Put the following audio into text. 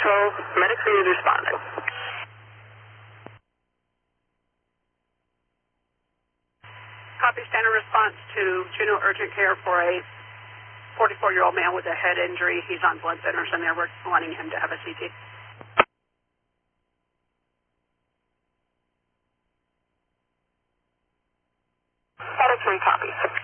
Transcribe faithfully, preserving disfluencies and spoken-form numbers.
Control, medically is responding. Copy, standard response to Juneau Urgent Care for a forty-four-year-old man with a head injury. He's on blood thinners, and they're wanting him to have a C T. Static three, copy.